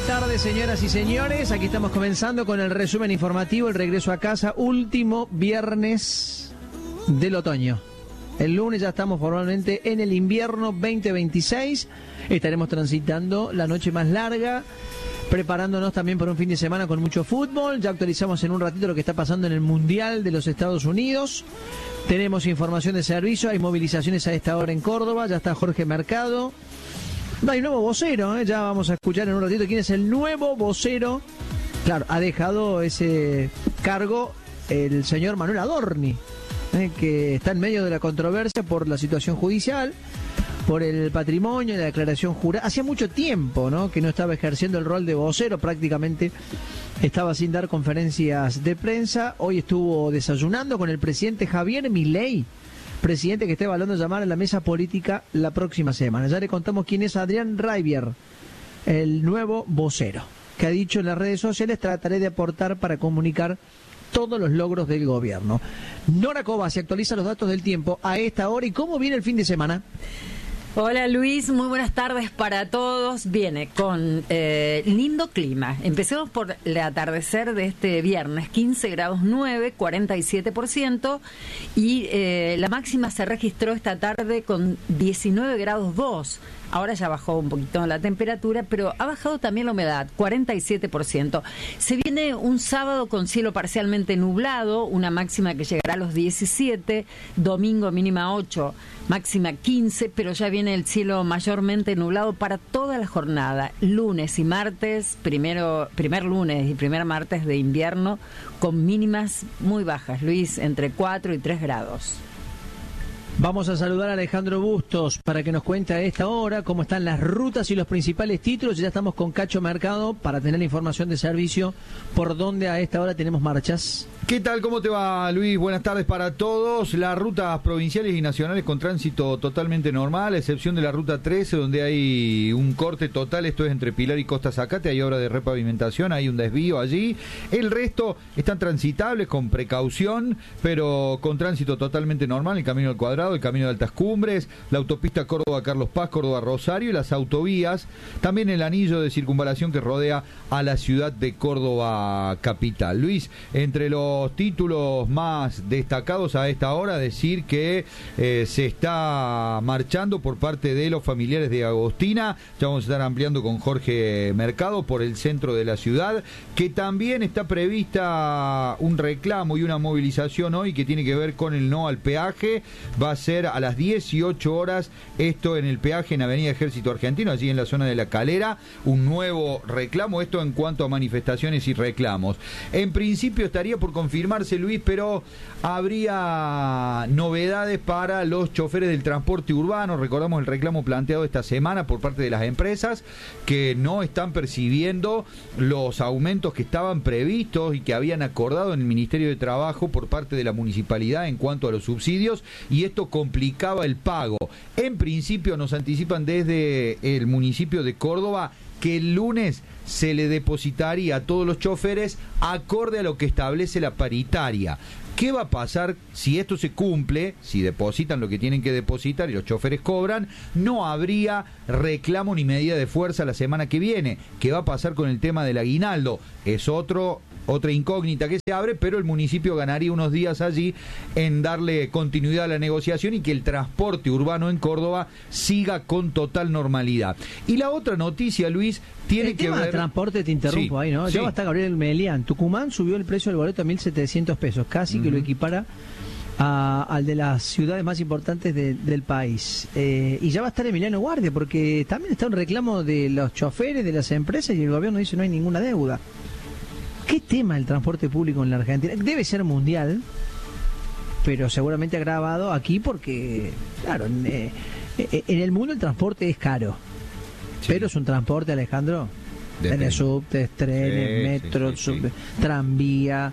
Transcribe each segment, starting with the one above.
Buenas tardes, señoras y señores. Aquí estamos comenzando con el resumen informativo, el regreso a casa, último viernes del otoño. El lunes ya estamos formalmente en el invierno 2026. Estaremos transitando la noche más larga, preparándonos también por un fin de semana con mucho fútbol. Ya actualizamos en un ratito lo que está pasando en el Mundial de los Estados Unidos. Tenemos información de servicio, hay movilizaciones a esta hora en Córdoba. Ya está Jorge Mercado. Hay un nuevo vocero, ya vamos a escuchar en un ratito quién es el nuevo vocero. Claro, ha dejado ese cargo el señor Manuel Adorni, que está en medio de la controversia por la situación judicial, por el patrimonio, la declaración jurada. Hacía mucho tiempo, que no estaba ejerciendo el rol de vocero, prácticamente estaba sin dar conferencias de prensa. Hoy estuvo desayunando con el presidente Javier Milei, presidente que está evaluando llamar a la mesa política la próxima semana. Ya le contamos quién es Adrián Raibier, el nuevo vocero, que ha dicho en las redes sociales: trataré de aportar para comunicar todos los logros del gobierno. Nora Cobas se actualiza los datos del tiempo a esta hora. ¿Y cómo viene el fin de semana? Hola Luis, muy buenas tardes para todos. Viene con lindo clima. Empecemos por el atardecer de este viernes, 15 grados 9, 47%, y la máxima se registró esta tarde con 19 grados 2. Ahora ya bajó un poquito la temperatura, pero ha bajado también la humedad, 47%. Se viene un sábado con cielo parcialmente nublado, una máxima que llegará a los 17, domingo mínima 8, máxima 15, pero ya viene el cielo mayormente nublado para toda la jornada. Lunes y martes, primer lunes y primer martes de invierno, con mínimas muy bajas, Luis, entre 4 y 3 grados. Vamos a saludar a Alejandro Bustos para que nos cuente a esta hora cómo están las rutas y los principales títulos. Ya estamos con Cacho Mercado para tener la información de servicio por donde a esta hora tenemos marchas. ¿Qué tal? ¿Cómo te va, Luis? Buenas tardes para todos. Las rutas provinciales y nacionales con tránsito totalmente normal, a excepción de la ruta 13, donde hay un corte total. Esto es entre Pilar y Costa Zacate. Hay obra de repavimentación, hay un desvío allí. El resto están transitables con precaución, pero con tránsito totalmente normal. El Camino al Cuadrado, el Camino de Altas Cumbres, la autopista Córdoba-Carlos Paz, Córdoba-Rosario y las autovías. También el anillo de circunvalación que rodea a la ciudad de Córdoba capital. Luis, entre los títulos más destacados a esta hora, decir que se está marchando por parte de los familiares de Agostina. Ya vamos a estar ampliando con Jorge Mercado por el centro de la ciudad, que también está prevista un reclamo y una movilización hoy que tiene que ver con el no al peaje. Va a ser a las 18 horas, esto en el peaje en Avenida Ejército Argentino, allí en la zona de La Calera, un nuevo reclamo, esto en cuanto a manifestaciones y reclamos. En principio estaría por confirmarse, Luis, pero habría novedades para los choferes del transporte urbano. Recordamos el reclamo planteado esta semana por parte de las empresas, que no están percibiendo los aumentos que estaban previstos y que habían acordado en el Ministerio de Trabajo por parte de la municipalidad en cuanto a los subsidios, y esto complicaba el pago. En principio nos anticipan desde el municipio de Córdoba que el lunes se le depositaría a todos los choferes acorde a lo que establece la paritaria. ¿Qué va a pasar si esto se cumple? Si depositan lo que tienen que depositar y los choferes cobran, no habría reclamo ni medida de fuerza la semana que viene. ¿Qué va a pasar con el tema del aguinaldo? Es otra incógnita que se abre, pero el municipio ganaría unos días allí en darle continuidad a la negociación y que el transporte urbano en Córdoba siga con total normalidad. Y la otra noticia, Luis, tiene que ver... El transporte, te interrumpo ahí, ¿no? Sí. Ya va a estar Gabriel Melián. Tucumán subió el precio del boleto a 1.700 pesos, casi que lo equipara al de las ciudades más importantes del país. Y ya va a estar Emiliano Guardia, porque también está un reclamo de los choferes, de las empresas, y el gobierno dice no hay ninguna deuda. ¿Qué tema el transporte público en la Argentina? Debe ser mundial, pero seguramente agravado aquí porque, claro, en el mundo el transporte es caro. Sí. Pero es un transporte, Alejandro. Tenés subtes, trenes, metros, tranvía,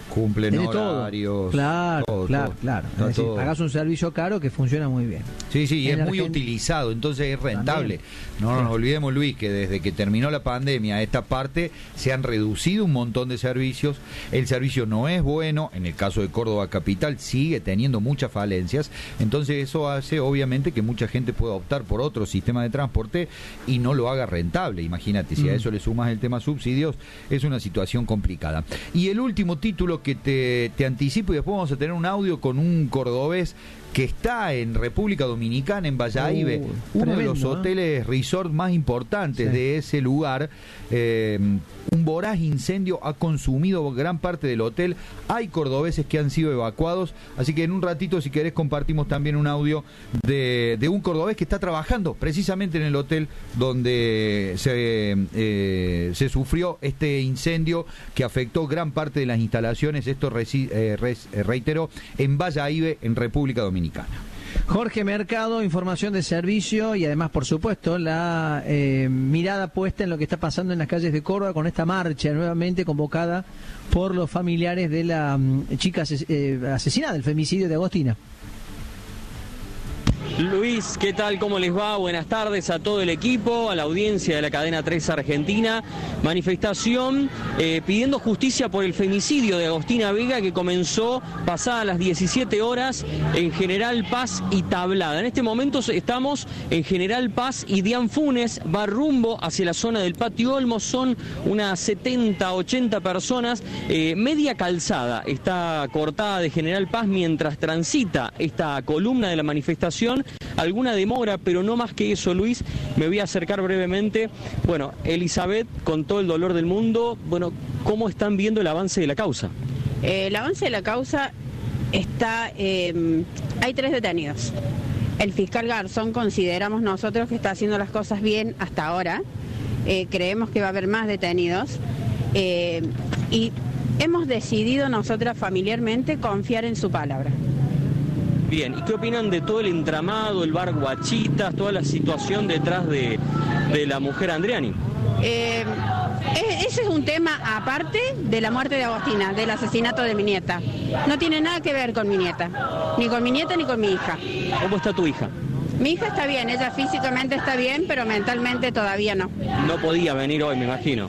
Cumplen tiene horarios. Todo. Claro, todo. Es decir, pagás un servicio caro que funciona muy bien. Sí, y es muy utilizado, entonces es rentable. No nos olvidemos, Luis, que desde que terminó la pandemia, esta parte se han reducido un montón de servicios. El servicio no es bueno, en el caso de Córdoba Capital sigue teniendo muchas falencias, entonces eso hace obviamente que mucha gente pueda optar por otro sistema de transporte y no lo haga rentable. Imagínate, si a eso le sumas el tema subsidios, es una situación complicada. Y el último título que te anticipo, y después vamos a tener un audio con un cordobés que está en República Dominicana, en Bayahíbe, uno de los hoteles resort más importantes de ese lugar. Un voraz incendio ha consumido gran parte del hotel. Hay cordobeses que han sido evacuados, así que en un ratito, si querés, compartimos también un audio de un cordobés que está trabajando precisamente en el hotel donde se sufrió este incendio que afectó gran parte de las instalaciones. Esto reitero, en Bayahíbe, en República Dominicana. Jorge Mercado, información de servicio y además, por supuesto, la mirada puesta en lo que está pasando en las calles de Córdoba con esta marcha nuevamente convocada por los familiares de la chica asesinada, del femicidio de Agostina. Luis, ¿qué tal? ¿Cómo les va? Buenas tardes a todo el equipo, a la audiencia de la cadena 3 Argentina. Manifestación pidiendo justicia por el femicidio de Agostina Vega, que comenzó pasadas las 17 horas en General Paz y Tablada. En este momento estamos en General Paz y Dian Funes va rumbo hacia la zona del Patio Olmos. Son unas 70, 80 personas. Media calzada está cortada de General Paz mientras transita esta columna de la manifestación. Alguna demora, pero no más que eso, Luis. Me voy a acercar brevemente. Bueno, Elizabeth, con todo el dolor del mundo, bueno, ¿cómo están viendo el avance de la causa? El avance de la causa está... hay 3 detenidos. El fiscal Garzón consideramos nosotros que está haciendo las cosas bien hasta ahora. Creemos que va a haber más detenidos. Y hemos decidido nosotras familiarmente confiar en su palabra. Bien, ¿y qué opinan de todo el entramado, el bar Guachitas, toda la situación detrás de la mujer Andreani? Ese es un tema aparte de la muerte de Agostina, del asesinato de mi nieta. No tiene nada que ver con mi nieta, ni con mi nieta ni con mi hija. ¿Cómo está tu hija? Mi hija está bien, ella físicamente está bien, pero mentalmente todavía no. No podía venir hoy, me imagino.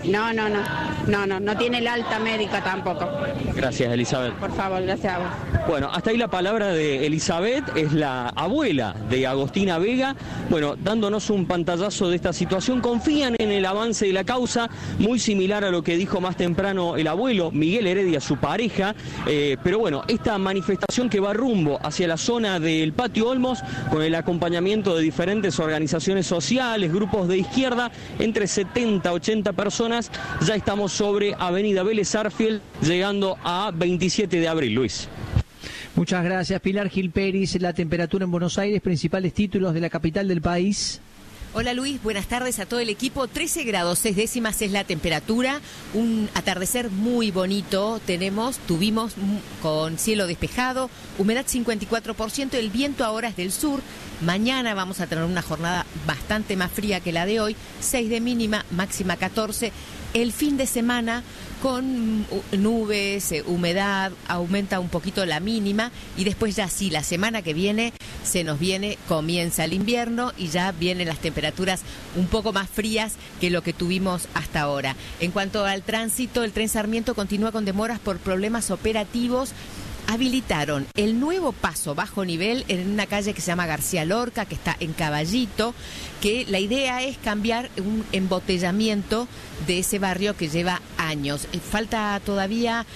No tiene el alta médica tampoco. Gracias, Elizabeth. Por favor, gracias a vos. Bueno, hasta ahí la palabra de Elizabeth, es la abuela de Agostina Vega, bueno, dándonos un pantallazo de esta situación. Confían en el avance de la causa, muy similar a lo que dijo más temprano el abuelo, Miguel Heredia, su pareja, pero bueno, esta manifestación que va rumbo hacia la zona del Patio Olmos, con el acompañamiento de diferentes organizaciones sociales, grupos de izquierda, entre 70 a 80 personas, ya estamos sobre Avenida Vélez Arfiel, llegando a 27 de abril, Luis. Muchas gracias, Pilar Gil Peris. La temperatura en Buenos Aires, principales títulos de la capital del país. Hola Luis, buenas tardes a todo el equipo. 13 grados 6 décimas es la temperatura, un atardecer muy bonito tuvimos con cielo despejado, humedad 54%, el viento ahora es del sur. Mañana vamos a tener una jornada bastante más fría que la de hoy, 6 de mínima, máxima 14. El fin de semana con nubes, humedad, aumenta un poquito la mínima y después ya sí, la semana que viene comienza el invierno y ya vienen las temperaturas un poco más frías que lo que tuvimos hasta ahora. En cuanto al tránsito, el tren Sarmiento continúa con demoras por problemas operativos. Habilitaron el nuevo paso bajo nivel en una calle que se llama García Lorca, que está en Caballito, que la idea es cambiar un embotellamiento de ese barrio que lleva años. Falta todavía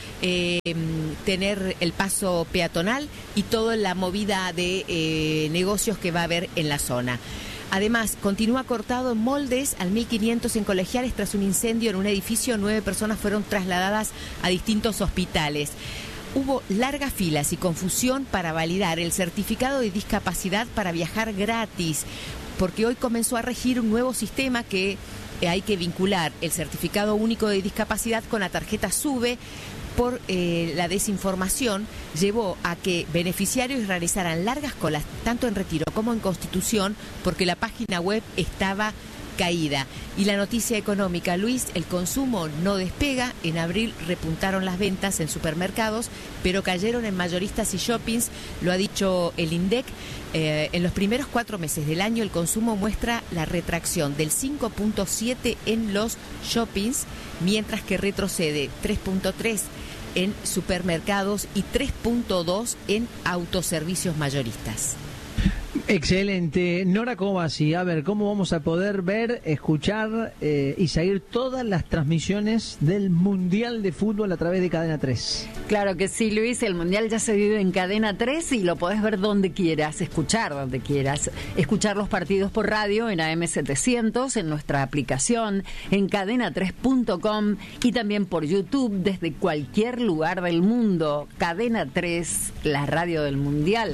tener el paso peatonal y toda la movida de negocios que va a haber en la zona. Además, continúa cortado en Moldes al 1500 en Colegiales tras un incendio en un edificio. 9 personas fueron trasladadas a distintos hospitales. Hubo largas filas y confusión para validar el certificado de discapacidad para viajar gratis, porque hoy comenzó a regir un nuevo sistema que hay que vincular el certificado único de discapacidad con la tarjeta SUBE. Por la desinformación llevó a que beneficiarios realizaran largas colas tanto en Retiro como en Constitución, porque la página web estaba caída. Y la noticia económica, Luis, el consumo no despega. En abril repuntaron las ventas en supermercados, pero cayeron en mayoristas y shoppings, lo ha dicho el INDEC. En los primeros 4 meses del año el consumo muestra la retracción del 5.7 en los shoppings, mientras que retrocede 3.3 en supermercados y 3.2 en autoservicios mayoristas. Excelente. Nora Cobasi, a ver, ¿cómo vamos a poder ver, escuchar y seguir todas las transmisiones del Mundial de Fútbol a través de Cadena 3? Claro que sí, Luis, el Mundial ya se vive en Cadena 3 y lo podés ver donde quieras, escuchar donde quieras. Escuchar los partidos por radio en AM700, en nuestra aplicación, en cadena3.com y también por YouTube desde cualquier lugar del mundo. Cadena 3, la radio del Mundial.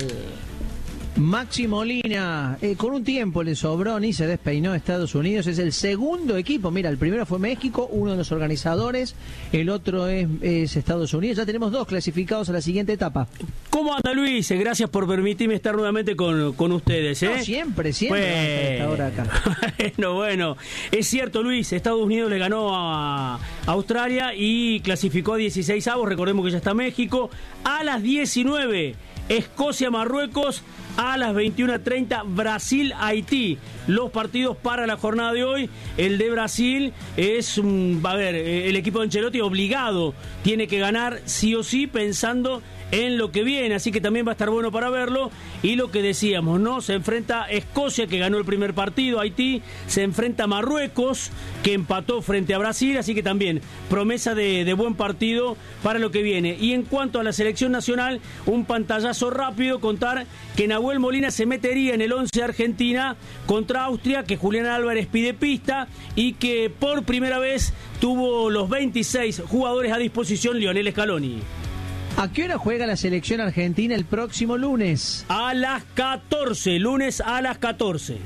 Maxi Molina, con un tiempo le sobró, ni se despeinó de Estados Unidos, es el segundo equipo, mira, el primero fue México, uno de los organizadores, el otro es Estados Unidos, ya tenemos 2 clasificados a la siguiente etapa. ¿Cómo anda, Luis? Gracias por permitirme estar nuevamente con ustedes. No, siempre pues... hasta ahora acá. Bueno, es cierto, Luis, Estados Unidos le ganó a Australia y clasificó a 16avos, recordemos que ya está México, a las 19, Escocia-Marruecos, a las 21:30 Brasil-Haití. Los partidos para la jornada de hoy. El de Brasil es, el equipo de Ancelotti obligado. Tiene que ganar sí o sí pensando en lo que viene, así que también va a estar bueno para verlo. Y lo que decíamos, ¿no? Se enfrenta a Escocia, que ganó el primer partido, Haití, se enfrenta a Marruecos, que empató frente a Brasil, así que también promesa de buen partido para lo que viene. Y en cuanto a la selección nacional, un pantallazo rápido, contar que Nahuel Molina se metería en el 11 de Argentina contra Austria, que Julián Álvarez pide pista y que por primera vez tuvo los 26 jugadores a disposición Lionel Scaloni. ¿A qué hora juega la selección argentina el próximo lunes? A las 14, lunes a las 14.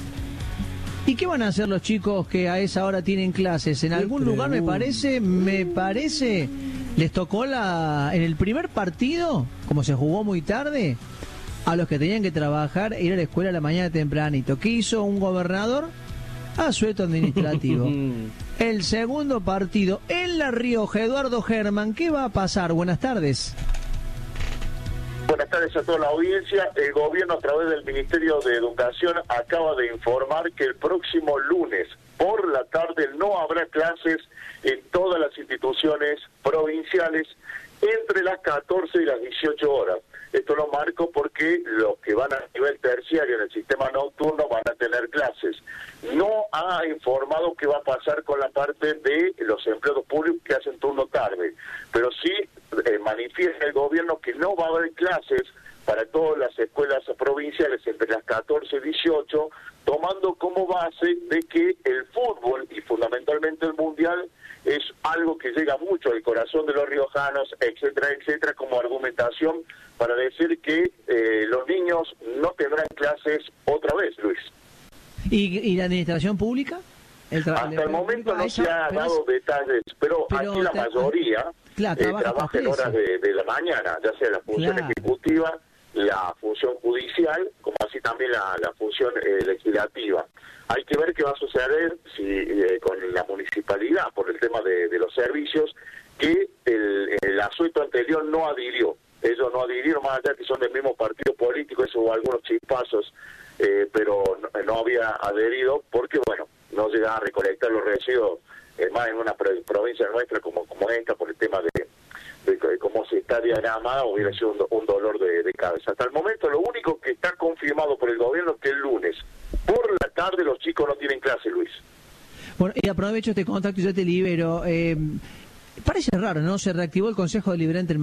¿Y qué van a hacer los chicos que a esa hora tienen clases? En algún lugar me parece, les tocó en el primer partido, como se jugó muy tarde, a los que tenían que trabajar e ir a la escuela a la mañana tempranito. ¿Qué hizo un gobernador? Asueto administrativo. El segundo partido en La Rioja, Eduardo Germán, ¿qué va a pasar? Buenas tardes. Buenas tardes a toda la audiencia. El gobierno, a través del Ministerio de Educación, acaba de informar que el próximo lunes por la tarde no habrá clases en todas las instituciones provinciales entre las 14 y las 18 horas. Esto lo marco porque los que van a nivel terciario en el sistema nocturno van a tener clases. No ha informado qué va a pasar con la parte de los empleados públicos que hacen turno tarde, pero sí manifiesta el gobierno que no va a haber clases para todas las escuelas provinciales entre las 14 y 18, tomando como base de que el fútbol y fundamentalmente el mundial es algo que llega mucho al corazón de los riojanos, etcétera, etcétera, como argumentación para decir que los niños no tendrán clases otra vez, Luis. ¿Y la administración pública? Hasta el momento no se ha dado detalles, pero aquí la mayoría trabaja en horas de la mañana, ya sea la función ejecutiva, la función judicial, como así también la función legislativa. Hay que ver qué va a suceder con la municipalidad por el tema de los servicios, que el asueto anterior no adhirió. Ellos no adhirieron, más allá que son del mismo partido político, eso hubo algunos chispazos, pero no había adherido porque, bueno, no llegaba a recolectar los residuos, más en una provincia nuestra como esta, por el tema de cómo se está diagramada, hubiera sido un dolor de cabeza. Hasta el momento lo único que está confirmado por el gobierno es que el lunes por la tarde los chicos no tienen clase, Luis. Bueno, y aprovecho este contacto y yo te libero. Parece raro, ¿no? Se reactivó el Consejo Deliberante